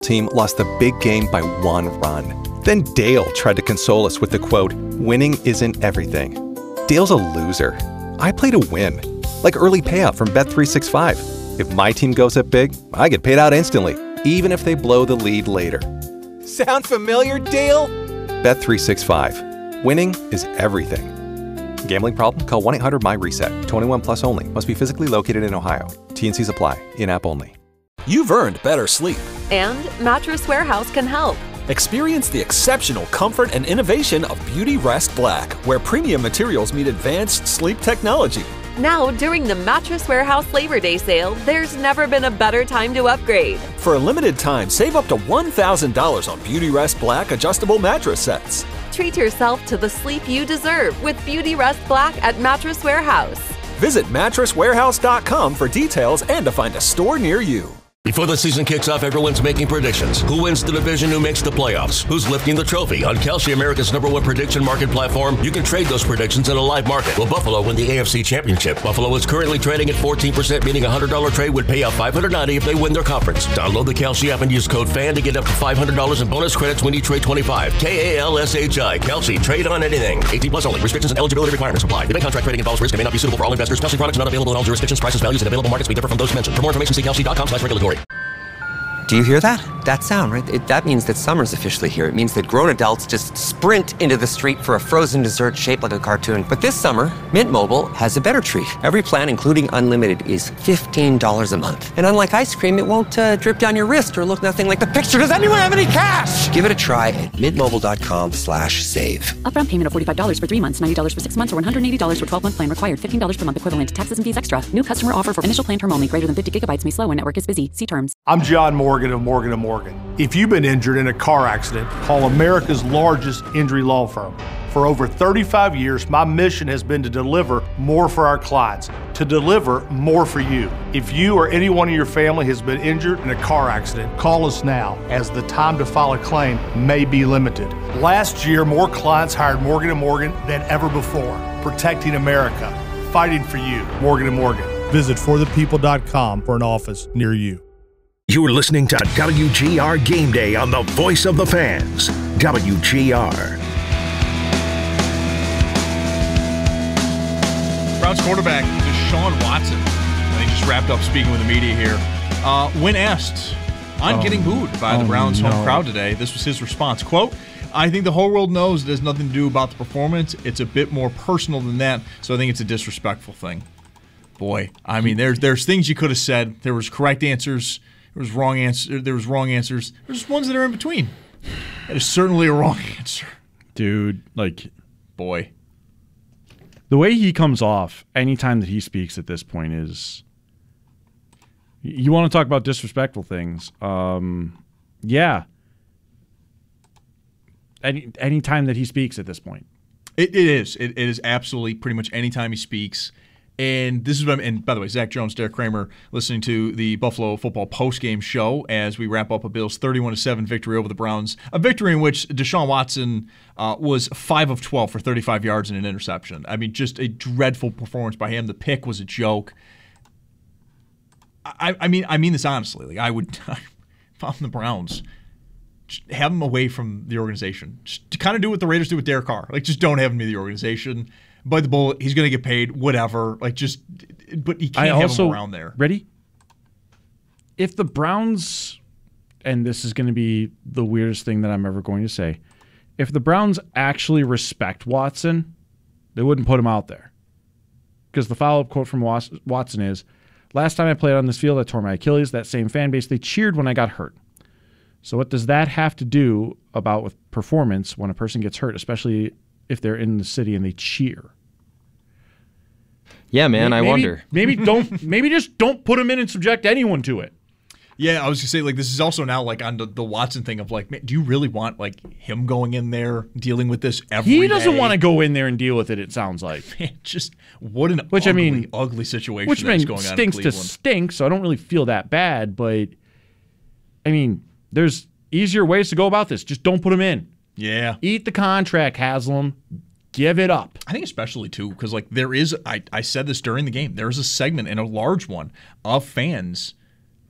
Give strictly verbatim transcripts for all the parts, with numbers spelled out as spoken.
team lost the big game by one run. Then Dale tried to console us with the quote, "Winning isn't everything." Dale's a loser. I play to win. Like early payout from Bet three sixty-five. If my team goes up big, I get paid out instantly, even if they blow the lead later. Sound familiar, Dale? Bet three sixty-five. Winning is everything. Gambling problem? Call one eight hundred M Y reset. twenty-one plus only. Must be physically located in Ohio. T N Cs apply. In-app only. You've earned better sleep. And Mattress Warehouse can help. Experience the exceptional comfort and innovation of Beauty Rest Black, where premium materials meet advanced sleep technology. Now, during the Mattress Warehouse Labor Day sale, there's never been a better time to upgrade. For a limited time, save up to one thousand dollars on Beauty Rest Black adjustable mattress sets. Treat yourself to the sleep you deserve with Beauty Rest Black at Mattress Warehouse. Visit mattress warehouse dot com for details and to find a store near you. Before the season kicks off, everyone's making predictions. Who wins the division? Who makes the playoffs? Who's lifting the trophy? On Kalshi, America's number one prediction market platform, you can trade those predictions in a live market. Will Buffalo win the A F C Championship? Buffalo is currently trading at fourteen percent, meaning a one hundred dollars trade would pay out five hundred ninety dollars if they win their conference. Download the Kalshi app and use code FAN to get up to five hundred dollars in bonus credits when you trade twenty-five. K A L S H I. Kalshi. Trade on anything. eighteen plus only. Restrictions and eligibility requirements apply. Event contract trading involves risk and may not be suitable for all investors. Kalshi products are not available in all jurisdictions. Prices, values, and available markets may differ from those mentioned. For more information, see kalshi dot com slash regulatory. Do you hear that? That sound, right? It, that means that summer's officially here. It means that grown adults just sprint into the street for a frozen dessert shaped like a cartoon. But this summer, Mint Mobile has a better treat. Every plan, including unlimited, is fifteen dollars a month. And unlike ice cream, it won't uh, drip down your wrist or look nothing like the picture. Does anyone have any cash? Give it a try at mintmobile.com slash save. Upfront payment of forty-five dollars for three months, ninety dollars for six months, or one hundred eighty dollars for twelve-month plan required. fifteen dollars per month equivalent. Taxes and fees extra. New customer offer for initial plan term only. Greater than fifty gigabytes may slow when network is busy. See terms. I'm John Morgan of Morgan and Morgan. If you've been injured in a car accident, call America's largest injury law firm. For over thirty-five years, my mission has been to deliver more for our clients, to deliver more for you. If you or anyone in your family has been injured in a car accident, call us now, as the time to file a claim may be limited. Last year, more clients hired Morgan and Morgan than ever before, protecting America, fighting for you. Morgan and Morgan. Visit for the people dot com for an office near you. You're listening to W G R Game Day on the Voice of the Fans, W G R. Browns quarterback Deshaun Watson, and he just wrapped up speaking with the media here. Uh, when asked on oh, getting booed by the oh Browns no. home crowd today, this was his response. Quote, "I think the whole world knows it has nothing to do about the performance. It's a bit more personal than that, so I think it's a disrespectful thing." Boy, I mean, there's there's things you could have said. There was correct answers. There was wrong answer. There was wrong answers. There's ones that are in between. That is certainly a wrong answer, dude. Like, boy, the way he comes off anytime that he speaks at this point is. You want to talk about disrespectful things? Um, yeah. Any any time that he speaks at this point, it, it is. It, it is absolutely pretty much any time he speaks. And this is what I'm, and by the way, Zach Jones, Derek Kramer, listening to the Buffalo Football postgame show as we wrap up a Bills thirty-one to seven victory over the Browns. A victory in which Deshaun Watson uh, was five of twelve for thirty-five yards and an interception. I mean, just a dreadful performance by him. The pick was a joke. I, I mean, I mean this honestly. Like, I would, if I'm the Browns, just have him away from the organization. Just to kind of do what the Raiders do with Derek Carr. Like, just don't have him in the organization. Bite the bullet. He's going to get paid. Whatever. Like, just, but you can't I have also, him around there. Ready? If the Browns, and this is going to be the weirdest thing that I'm ever going to say, if the Browns actually respect Watson, they wouldn't put him out there. Because the follow-up quote from Watson is, "Last time I played on this field, I tore my Achilles. That same fan base, they cheered when I got hurt." So what does that have to do about with performance when a person gets hurt, especially if they're in the city and they cheer? Yeah, man, maybe, I wonder. Maybe don't. Maybe just don't put him in and subject anyone to it. Yeah, I was gonna say, like, this is also now like on the, the Watson thing of like, man, do you really want like him going in there dealing with this every day? He doesn't want to go in there and deal with it. It sounds like. Man, just what an which ugly, I mean, ugly situation. Which that's I mean, going stinks on in to Cleveland. stink. So I don't really feel that bad. But I mean, there's easier ways to go about this. Just don't put him in. Yeah, eat the contract, Haslam. Give it up. I think especially, too, because like there is, I, I said this during the game, there is a segment, and a large one, of fans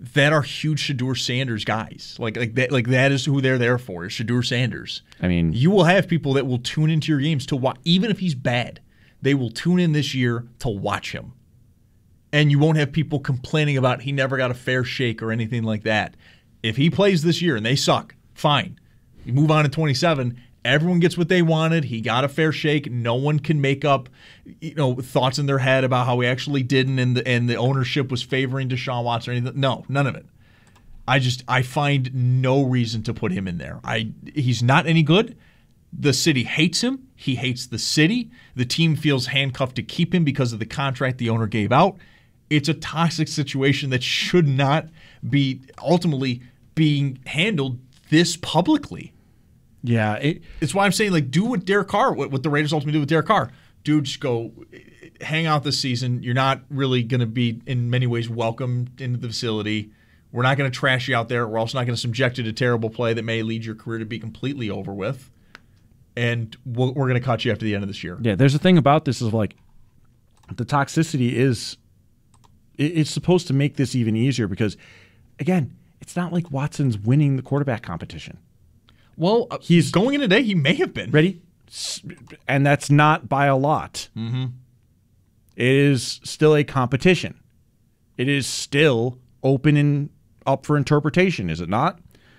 that are huge Shedeur Sanders guys. Like like that like that is who they're there for, is Shedeur Sanders. I mean, you will have people that will tune into your games to watch, even if he's bad. They will tune in this year to watch him. And you won't have people complaining about he never got a fair shake or anything like that. If he plays this year and they suck, fine. You move on to twenty-seven. Everyone gets what they wanted. He got a fair shake. No one can make up, you know, thoughts in their head about how he actually didn't, and the and the ownership was favoring Deshaun Watson or anything. No, none of it. I just I find no reason to put him in there. I he's not any good. The city hates him. He hates the city. The team feels handcuffed to keep him because of the contract the owner gave out. It's a toxic situation that should not be ultimately being handled this publicly. Yeah, it, it's why I'm saying, like, do what Derek Carr, what, what the Raiders ultimately do with Derek Carr. Dude, just go hang out this season. You're not really going to be, in many ways, welcome into the facility. We're not going to trash you out there. We're also not going to subject you to terrible play that may lead your career to be completely over with. And we'll, we're going to cut you after the end of this year. Yeah, there's a thing about this is, like, the toxicity is, it, it's supposed to make this even easier because, again, it's not like Watson's winning the quarterback competition. Well, uh, he's going in today. He may have been. Ready? And that's not by a lot. Mm-hmm. It is still a competition. It is still open and up for interpretation, is it not?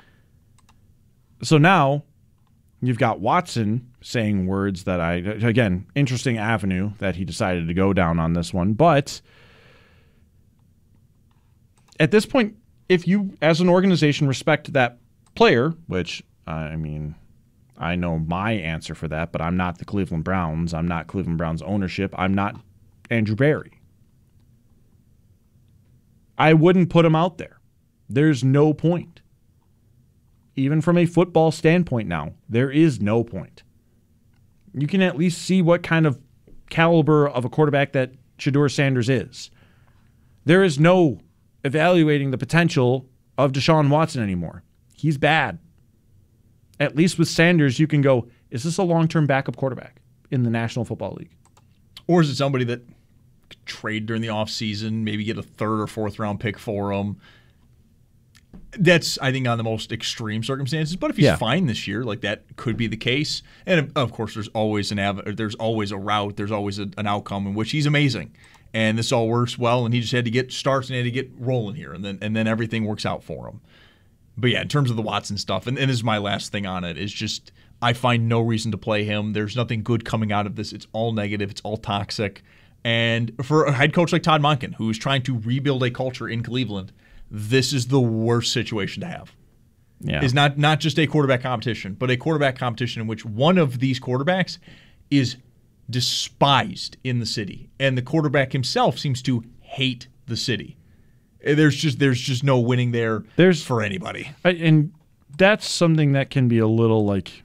So now you've got Watson saying words that I, again, interesting avenue that he decided to go down on this one. But at this point, if you, as an organization, respect that player, which, I mean, I know my answer for that, but I'm not the Cleveland Browns. I'm not Cleveland Browns ownership. I'm not Andrew Berry. I wouldn't put him out there. There's no point. Even from a football standpoint now, there is no point. You can at least see what kind of caliber of a quarterback that Shedeur Sanders is. There is no evaluating the potential of Deshaun Watson anymore. He's bad. At least with Sanders, you can go, is this a long-term backup quarterback in the National Football League? Or is it somebody that could trade during the offseason, maybe get a third or fourth round pick for him? That's, I think, on the most extreme circumstances. But if he's yeah. fine this year, like that could be the case. And of course, there's always an av- there's always a route, there's always a, an outcome in which he's amazing, and this all works well. And he just had to get starts and had to get rolling here, and then and then everything works out for him. But yeah, in terms of the Watson stuff, and, and this is my last thing on it, is just I find no reason to play him. There's nothing good coming out of this. It's all negative. It's all toxic. And for a head coach like Todd Monken, who is trying to rebuild a culture in Cleveland, this is the worst situation to have. Yeah. Is not not just a quarterback competition, but a quarterback competition in which one of these quarterbacks is despised in the city, and the quarterback himself seems to hate the city. There's just there's just no winning there there's, for anybody. And that's something that can be a little like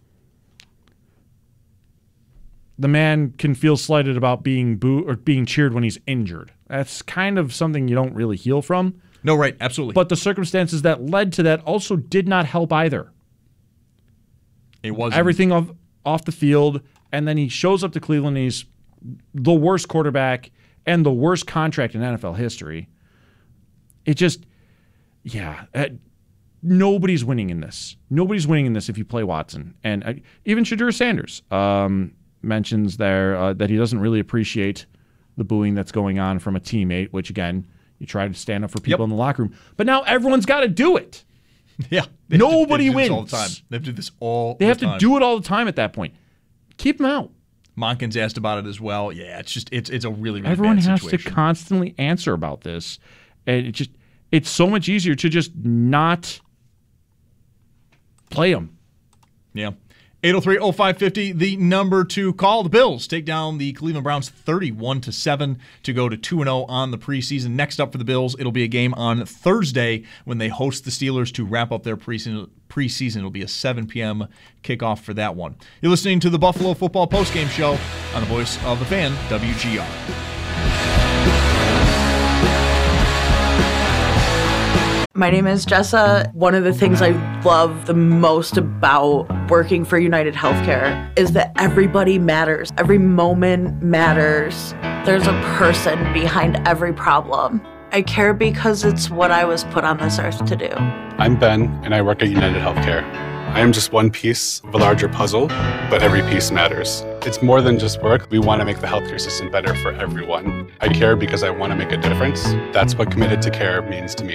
the man can feel slighted about being boo or being cheered when he's injured. That's kind of something you don't really heal from. No, right, absolutely. But the circumstances that led to that also did not help either. It wasn't. Everything off, off the field, and then he shows up to Cleveland and he's the worst quarterback and the worst contract in N F L history. It just, yeah, uh, nobody's winning in this. Nobody's winning in this if you play Watson. And uh, even Shedeur Sanders um, mentions there uh, that he doesn't really appreciate the booing that's going on from a teammate, which, again, you try to stand up for people yep. in the locker room. But now everyone's got to do it. Yeah. Nobody do, wins. All the time. They have to do this all They the have time. to do it all the time at that point. Keep them out. Monken's asked about it as well. Yeah, it's just it's it's a really, really Everyone bad has situation. to constantly answer about this. And it just it's so much easier to just not play them. Yeah. eight oh three oh five five oh, the number to call. The Bills take down the Cleveland Browns thirty-one to seven to go to two and oh on the preseason. Next up for the Bills, it'll be a game on Thursday when they host the Steelers to wrap up their preseason. preseason. It'll be a seven p.m. kickoff for that one. You're listening to the Buffalo Football Postgame Show on the Voice of the Fan, W G R. My name is Jessa. One of the things I love the most about working for United Healthcare is that everybody matters. Every moment matters. There's a person behind every problem. I care because it's what I was put on this earth to do. I'm Ben, and I work at United Healthcare. I am just one piece of a larger puzzle, but every piece matters. It's more than just work. We want to make the healthcare system better for everyone. I care because I want to make a difference. That's what Committed to Care means to me.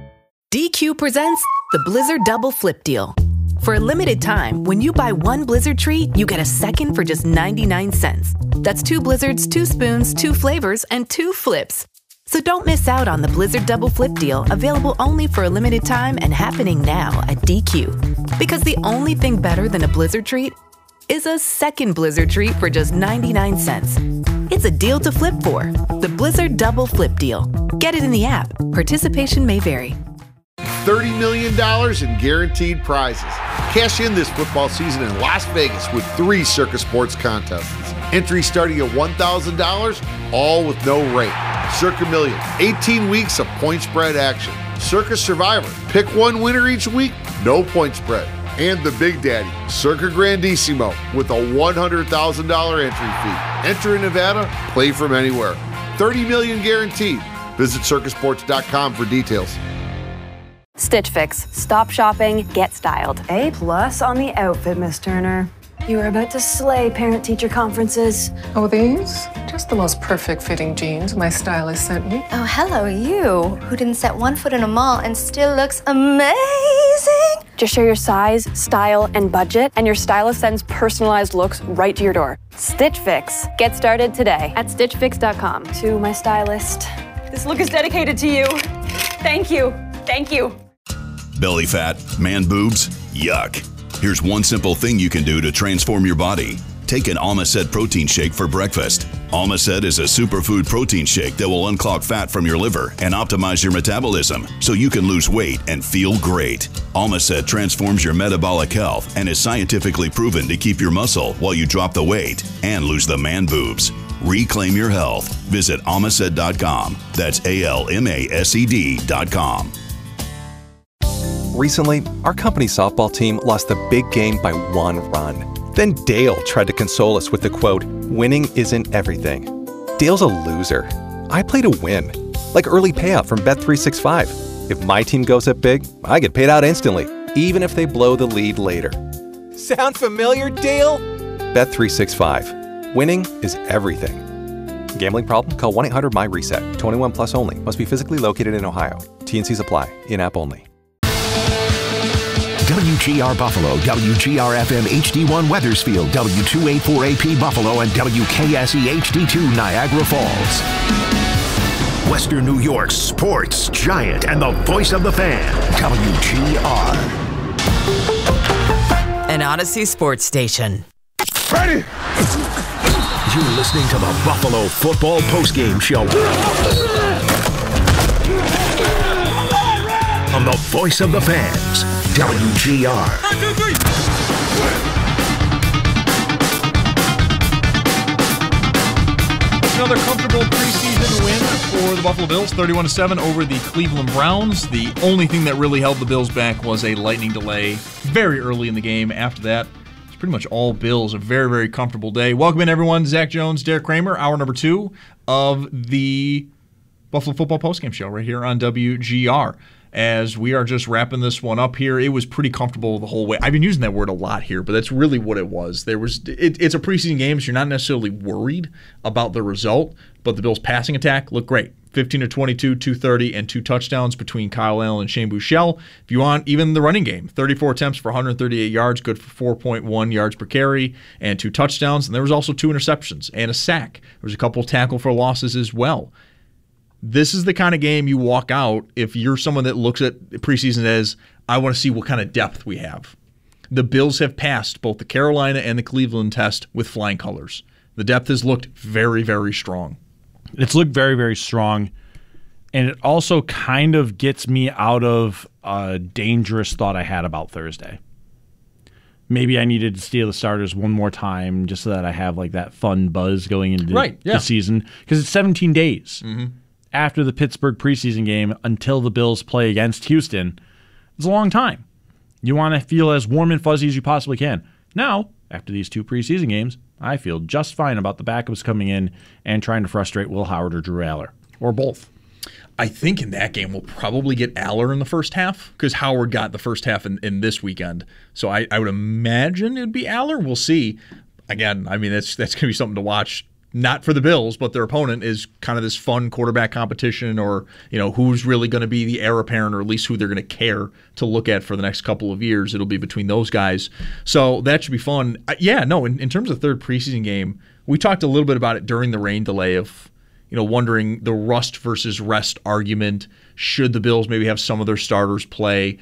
D Q presents the Blizzard Double Flip Deal. For a limited time, when you buy one Blizzard treat, you get a second for just ninety-nine cents. That's two Blizzards, two spoons, two flavors, and two flips. So don't miss out on the Blizzard Double Flip Deal, available only for a limited time and happening now at D Q. Because the only thing better than a Blizzard treat is a second Blizzard treat for just ninety-nine cents. It's a deal to flip for. The Blizzard Double Flip Deal. Get it in the app. Participation may vary. thirty million dollars in guaranteed prizes. Cash in this football season in Las Vegas with three Circa Sports contests. Entry starting at one thousand dollars, all with no rate. Circa Million, eighteen weeks of point spread action. Circa Survivor, pick one winner each week, no point spread. And the Big Daddy, Circa Grandissimo, with a one hundred thousand dollars entry fee. Enter in Nevada, play from anywhere. thirty million dollars guaranteed. Visit circa sports dot com for details. Stitch Fix. Stop shopping, get styled. A plus on the outfit, Miss Turner. You are about to slay parent-teacher conferences. Oh, these? Just the most perfect fitting jeans my stylist sent me. Oh, hello, you, who didn't set one foot in a mall and still looks amazing. Just share your size, style, and budget, and your stylist sends personalized looks right to your door. Stitch Fix. Get started today at stitch fix dot com. To my stylist, this look is dedicated to you. Thank you. Thank you. Belly fat, man boobs, yuck. Here's one simple thing you can do to transform your body. Take an Almacet protein shake for breakfast. Almacet is a superfood protein shake that will unclog fat from your liver and optimize your metabolism so you can lose weight and feel great. Almacet transforms your metabolic health and is scientifically proven to keep your muscle while you drop the weight and lose the man boobs. Reclaim your health. Visit almacet dot com. That's A L M A S E D dot com. Recently, our company softball team lost the big game by one run. Then Dale tried to console us with the quote, "Winning isn't everything." Dale's a loser. I play to win. Like early payout from Bet three sixty-five. If my team goes up big, I get paid out instantly, even if they blow the lead later. Sound familiar, Dale? Bet three sixty-five. Winning is everything. Gambling problem? Call one eight hundred M Y reset. twenty-one plus only. Must be physically located in Ohio. T and Cs apply. In-app only. W G R Buffalo, W G R F M H D one Weathersfield, W two eighty-four A P Buffalo, and W K S E H D two Niagara Falls. Western New York's sports giant and the voice of the fan, W G R. An Odyssey sports station. Ready? You're listening to the Buffalo Football Postgame Show on the voice of the fans, W G R. One, two, three. Another comfortable preseason win for the Buffalo Bills, thirty-one to seven over the Cleveland Browns. The only thing that really held the Bills back was a lightning delay very early in the game. After that, it's pretty much all Bills. A very, very comfortable day. Welcome in, everyone. Zach Jones, Derek Kramer, hour number two of the Buffalo Football Postgame Show right here on W G R. As we are just wrapping this one up here, it was pretty comfortable the whole way. I've been using that word a lot here, but that's really what it was. There was it, it's a preseason game, so you're not necessarily worried about the result, but the Bills' passing attack looked great. fifteen to twenty-two, two thirty, and two touchdowns between Kyle Allen and Shane Buechele. If you want, even the running game, thirty-four attempts for one hundred thirty-eight yards, good for four point one yards per carry, and two touchdowns. And there was also two interceptions and a sack. There was a couple tackle for losses as well. This is the kind of game you walk out if you're someone that looks at preseason as, I want to see what kind of depth we have. The Bills have passed both the Carolina and the Cleveland test with flying colors. The depth has looked very, very strong. It's looked very, very strong. And it also kind of gets me out of a dangerous thought I had about Thursday. Maybe I needed to steal the starters one more time just so that I have like that fun buzz going into right, yeah. the season. Because it's seventeen days. Mm-hmm. After the Pittsburgh preseason game until the Bills play against Houston. It's a long time. You want to feel as warm and fuzzy as you possibly can. Now, after these two preseason games, I feel just fine about the backups coming in and trying to frustrate Will Howard or Drew Aller, or both. I think in that game we'll probably get Aller in the first half because Howard got the first half in, in this weekend. So I, I would imagine it would be Aller. We'll see. Again, I mean, that's that's going to be something to watch. Not for the Bills, but their opponent is kind of this fun quarterback competition, or you know who's really going to be the heir apparent, or at least who they're going to care to look at for the next couple of years. It'll be between those guys, so that should be fun. Uh, yeah, no. In, in terms of third preseason game, we talked a little bit about it during the rain delay of you know wondering the rust versus rest argument. Should the Bills maybe have some of their starters play?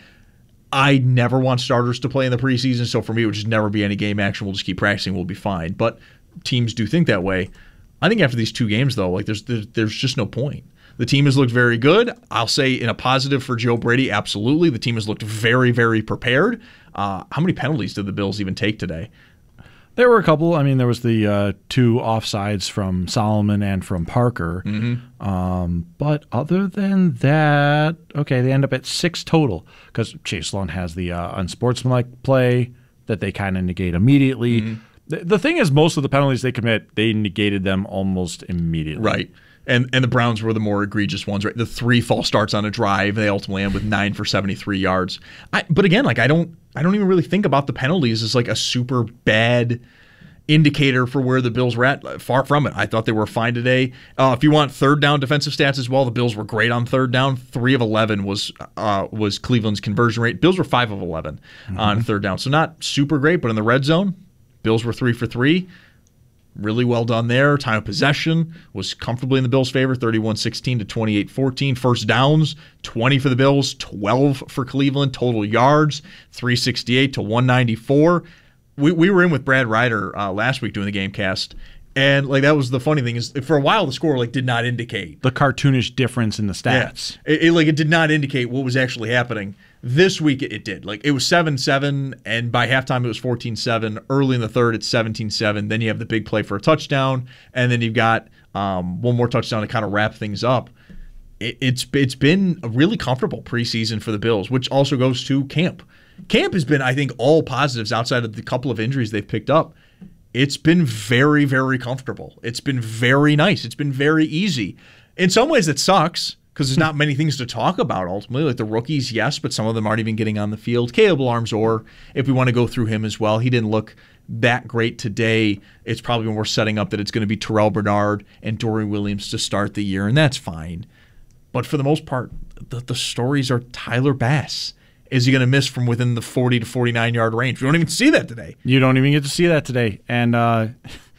I never want starters to play in the preseason, so for me it would just never be any game action. We'll just keep practicing. We'll be fine, but teams do think that way. I think after these two games, though, like there's, there's there's just no point. The team has looked very good. I'll say in a positive for Joe Brady, absolutely. The team has looked very, very prepared. Uh, how many penalties did the Bills even take today? There were a couple. I mean, there was the uh, two offsides from Solomon and from Parker. Mm-hmm. Um, but other than that, okay, they end up at six total because Chase Sloan has the uh, unsportsmanlike play that they kind of negate immediately. Mm-hmm. The thing is, most of the penalties they commit, they negated them almost immediately. Right. And and the Browns were the more egregious ones, right? The three false starts on a drive, they ultimately end with nine for seventy-three yards. I, but again, like I don't I don't even really think about the penalties as like a super bad indicator for where the Bills were at. Far from it. I thought they were fine today. Uh, if you want third down defensive stats as well, the Bills were great on third down. Three of eleven was uh, was Cleveland's conversion rate. Bills were five of eleven mm-hmm. on third down. So not super great, but in the red zone, Bills were three for three. Really well done there. Time of possession was comfortably in the Bills' favor, thirty-one sixteen to twenty-eight fourteen. First downs, twenty for the Bills, twelve for Cleveland. Total yards, three sixty-eight to one ninety-four. We we were in with Brad Ryder uh, last week doing the game cast, and like that was the funny thing is for a while the score like did not indicate the cartoonish difference in the stats. Yeah. It, it like it did not indicate what was actually happening. This week it did. Like it was seven seven, and by halftime it was fourteen seven. Early in the third it's seventeen seven. Then you have the big play for a touchdown, and then you've got um, one more touchdown to kind of wrap things up. It, it's it's been a really comfortable preseason for the Bills, which also goes to camp. Camp has been, I think, all positives outside of the couple of injuries they've picked up. It's been very, very comfortable. It's been very nice. It's been very easy. In some ways it sucks, because there's not many things to talk about ultimately. Like the rookies, yes, but some of them aren't even getting on the field. Caleb Larmzor, if we want to go through him as well, he didn't look that great today. It's probably when we're setting up that it's going to be Terrell Bernard and Dorian Williams to start the year, and that's fine. But for the most part, the, the stories are Tyler Bass. Is he going to miss from within the forty to forty-nine yard range? We don't even see that today. You don't even get to see that today. And uh,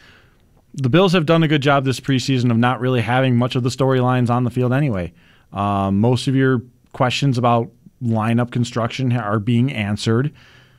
the Bills have done a good job this preseason of not really having much of the storylines on the field anyway. Um, most of your questions about lineup construction are being answered.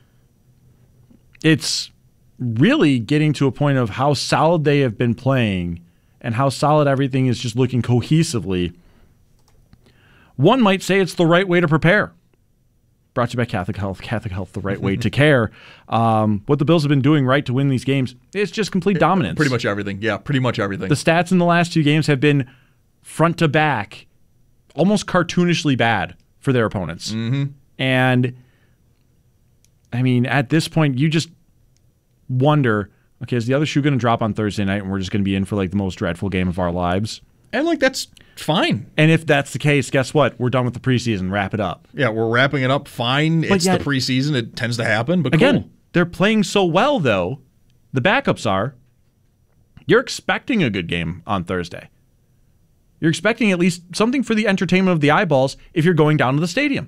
It's really getting to a point of how solid they have been playing and how solid everything is just looking cohesively. One might say it's the right way to prepare. Brought to you by Catholic Health. Catholic Health, the right way to care. Um, what the Bills have been doing right to win these games is just complete dominance. Pretty much everything. Yeah, pretty much everything. The stats in the last two games have been front to back, almost cartoonishly bad for their opponents. Mm-hmm. And, I mean, at this point, you just wonder, okay, is the other shoe going to drop on Thursday night and we're just going to be in for like the most dreadful game of our lives? And, like, that's fine. And if that's the case, guess what? We're done with the preseason. Wrap it up. Yeah, we're wrapping it up. Fine. But it's yet, the preseason. It tends to happen, but again, cool. They're playing so well, though. The backups are. You're expecting a good game on Thursday. You're expecting at least something for the entertainment of the eyeballs if you're going down to the stadium.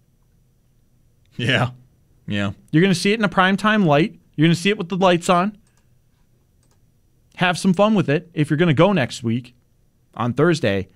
Yeah. Yeah. You're going to see it in a primetime light. You're going to see it with the lights on. Have some fun with it if you're going to go next week on Thursday.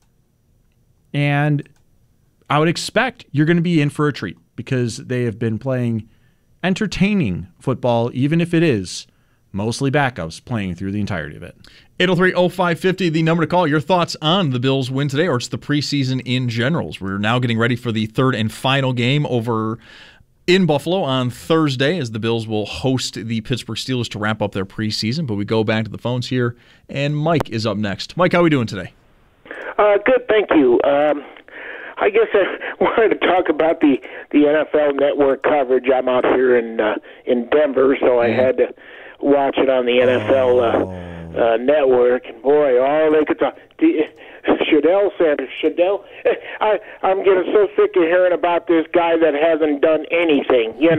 And I would expect you're going to be in for a treat because they have been playing entertaining football, even if it is mostly backups playing through the entirety of it. eight oh three oh five five oh, the number to call. Your thoughts on the Bills' win today, or it's the preseason in general. We're now getting ready for the third and final game over in Buffalo on Thursday as the Bills will host the Pittsburgh Steelers to wrap up their preseason. But we go back to the phones here, and Mike is up next. Mike, how are we doing today? Uh, good, thank you. Um, I guess I wanted to talk about the, the N F L Network coverage. I'm out here in uh, in Denver, so I had to watch it on the N F L uh, uh, Network. And boy, all they could talk. Do you, Shadell Sanders. Shadell. I I'm getting so sick of hearing about this guy that hasn't done anything. You